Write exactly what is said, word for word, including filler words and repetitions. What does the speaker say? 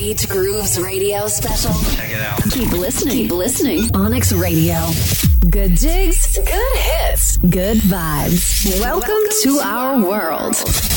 Beach Grooves Radio special. Check it out. Keep listening. Keep listening. Onyx Radio. Good jigs, good hits, good vibes. Welcome, Welcome to, to our world. world.